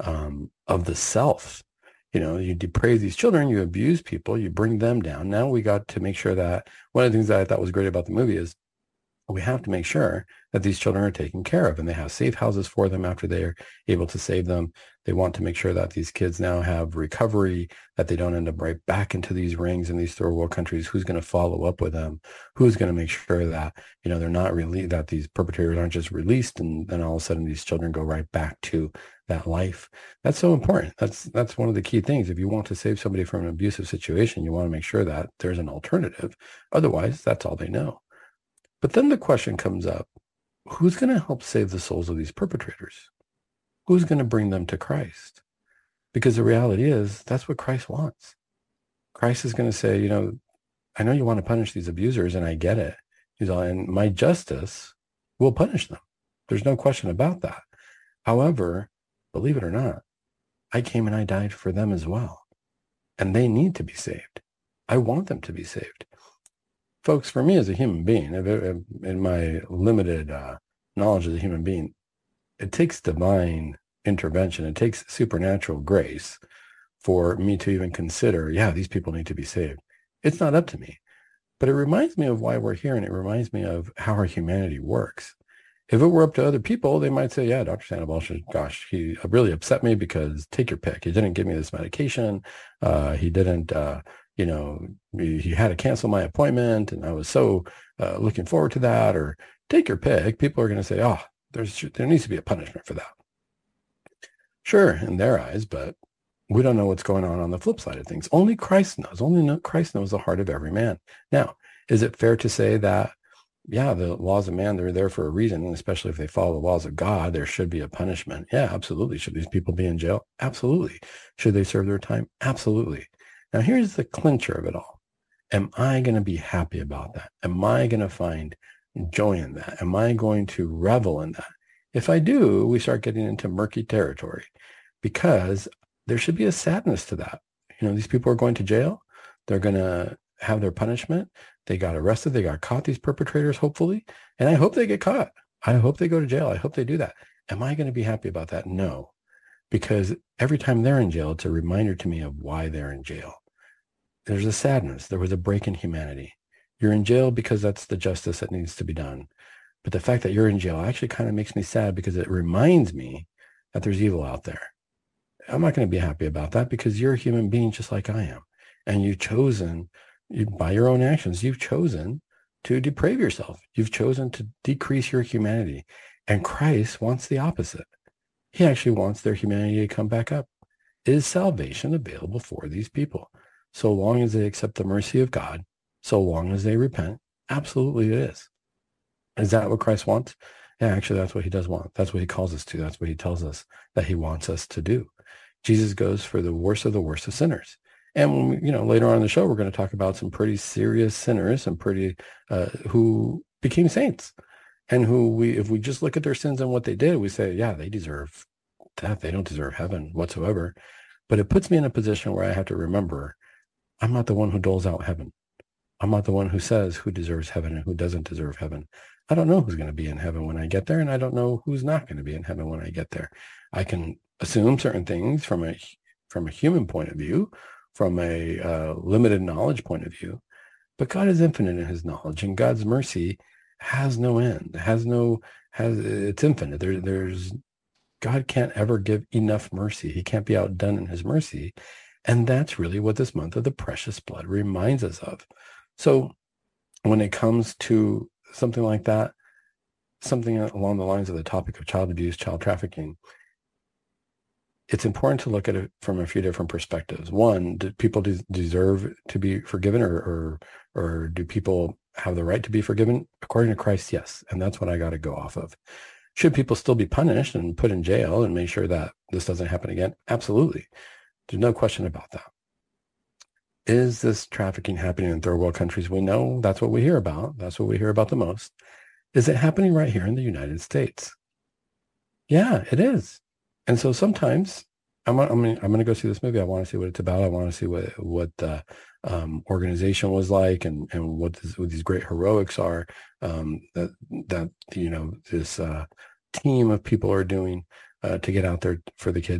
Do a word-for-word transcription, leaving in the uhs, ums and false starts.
um, of the self. You know, you deprave these children, you abuse people, you bring them down. Now we got to make sure that one of the things that I thought was great about the movie is we have to make sure that these children are taken care of and they have safe houses for them after they're able to save them. They want to make sure that these kids now have recovery, that they don't end up right back into these rings in these third world countries. Who's going to follow up with them? Who's going to make sure that, you know, they're not really, that these perpetrators aren't just released and then all of a sudden these children go right back to that life. That's so important. That's, that's one of the key things. If you want to save somebody from an abusive situation, you want to make sure that there's an alternative. Otherwise, that's all they know. But then the question comes up, who's going to help save the souls of these perpetrators? Who's going to bring them to Christ? Because the reality is, that's what Christ wants. Christ is going to say, you know, I know you want to punish these abusers, and I get it. He's all, and my justice will punish them. There's no question about that. However, believe it or not, I came and I died for them as well. And they need to be saved. I want them to be saved. Folks, for me as a human being, in my limited uh, knowledge of the human being, it takes divine intervention. It takes supernatural grace for me to even consider, yeah, these people need to be saved. It's not up to me. But it reminds me of why we're here, and it reminds me of how our humanity works. If it were up to other people, they might say, yeah, Doctor Sandoval, gosh, he really upset me because take your pick. He didn't give me this medication. Uh, he didn't... Uh, you know, he had to cancel my appointment and I was so uh, looking forward to that, or take your pick. People are going to say, oh, there's, there needs to be a punishment for that. Sure, in their eyes, but we don't know what's going on on the flip side of things. Only Christ knows. Only Christ knows the heart of every man. Now, is it fair to say that, yeah, the laws of man, they're there for a reason, and especially if they follow the laws of God, there should be a punishment? Yeah, absolutely. Should these people be in jail? Absolutely. Should they serve their time? Absolutely. Now, here's the clincher of it all. Am I going to be happy about that? Am I going to find joy in that? Am I going to revel in that? If I do, we start getting into murky territory, because there should be a sadness to that. You know, these people are going to jail. They're going to have their punishment. They got arrested. They got caught, these perpetrators, hopefully. And I hope they get caught. I hope they go to jail. I hope they do that. Am I going to be happy about that? No, because every time they're in jail, it's a reminder to me of why they're in jail. There's a sadness. There was a break in humanity. You're in jail because that's the justice that needs to be done. But the fact that you're in jail actually kind of makes me sad, because it reminds me that there's evil out there. I'm not going to be happy about that, because you're a human being just like I am. And you've chosen, you, by your own actions, you've chosen to deprave yourself. You've chosen to decrease your humanity. And Christ wants the opposite. He actually wants their humanity to come back up. Is salvation available for these people? So long as they accept the mercy of God, so long as they repent, absolutely it is. Is that what Christ wants? Yeah, actually, that's what he does want. That's what he calls us to. That's what he tells us that he wants us to do. Jesus goes for the worst of the worst of sinners. And when we, you know, later on in the show, we're going to talk about some pretty serious sinners, some pretty, uh, who became saints, and who we, if we just look at their sins and what they did, we say, yeah, they deserve death. They don't deserve heaven whatsoever. But it puts me in a position where I have to remember, I'm not the one who doles out heaven. I'm not the one who says who deserves heaven and who doesn't deserve heaven. I don't know who's going to be in heaven when I get there, and I don't know who's not going to be in heaven when I get there. I can assume certain things from a from a human point of view, from a uh, limited knowledge point of view, but God is infinite in his knowledge, and God's mercy has no end, has no, has, it's infinite. There, there's, God can't ever give enough mercy. He can't be outdone in his mercy. And that's really what this month of the precious blood reminds us of. So when it comes to something like that, something along the lines of the topic of child abuse, child trafficking, it's important to look at it from a few different perspectives. One, do people des- deserve to be forgiven, or, or, or do people have the right to be forgiven? According to Christ, yes. And that's what I got to go off of. Should people still be punished and put in jail and make sure that this doesn't happen again? Absolutely. There's no question about that. Is this trafficking happening in third world countries? We know that's what we hear about. That's what we hear about the most. Is it happening right here in the United States? Yeah, it is. And so sometimes I'm, I'm, I'm going to go see this movie. I want to see what it's about. I want to see what what the um, organization was like, and and what, this, what these great heroics are, um, that that you know this uh, team of people are doing uh, to get out there for the kids.